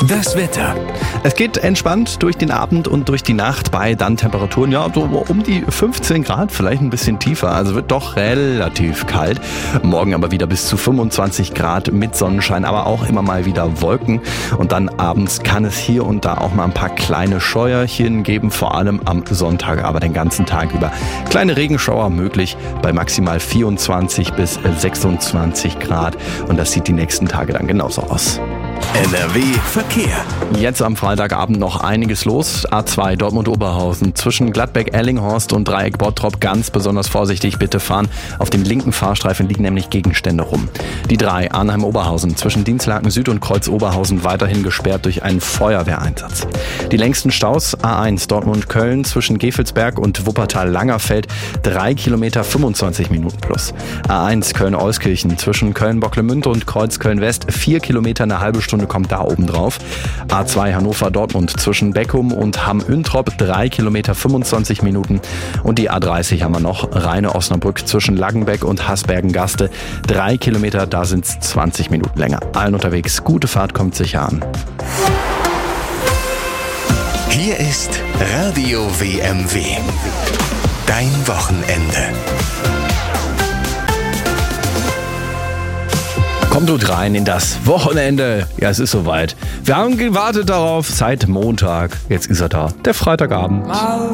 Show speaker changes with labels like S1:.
S1: Das Wetter.
S2: Es geht entspannt durch den Abend und durch die Nacht bei dann Temperaturen, ja, so um die 15 Grad, vielleicht ein bisschen tiefer. Also wird doch relativ kalt. Morgen aber wieder bis zu 25 Grad mit Sonnenschein, aber auch immer mal wieder Wolken. Und dann abends kann es hier und da auch mal ein paar kleine Scheuerchen geben, vor allem am Sonntag, aber den ganzen Tag über. Kleine Regenschauer möglich bei maximal 24 bis 26 Grad. Und das sieht die nächsten Tage dann genauso aus.
S1: NRW Verkehr.
S2: Jetzt am Freitagabend noch einiges los. A2 Dortmund-Oberhausen zwischen Gladbeck-Erlinghorst und Dreieck Bottrop ganz besonders vorsichtig bitte fahren. Auf dem linken Fahrstreifen liegen nämlich Gegenstände rum. Die 3 Arnheim-Oberhausen zwischen Dienstlaken Süd und Kreuz-Oberhausen weiterhin gesperrt durch einen Feuerwehreinsatz. Die längsten Staus A1 Dortmund-Köln zwischen Gevelsberg und Wuppertal-Langerfeld 3 Kilometer 25 Minuten plus. A1 Köln-Euskirchen zwischen Köln-Bocklemünde und Kreuz-Köln-West 4 Kilometer eine halbe Stunde kommt da oben drauf. A2 Hannover-Dortmund zwischen Beckum und Hamm-Üntrop 3 Kilometer 25 Minuten. Und die A30 haben wir noch. Rheine-Osnabrück zwischen Laggenbeck und Hasbergen-Gaste 3 Kilometer, da sind es 20 Minuten länger. Allen unterwegs, gute Fahrt, kommt sicher an.
S1: Hier ist Radio WMW. Dein Wochenende.
S2: Kommt gut rein in das Wochenende. Ja, es ist soweit. Wir haben gewartet darauf seit Montag. Jetzt ist er da. Der Freitagabend.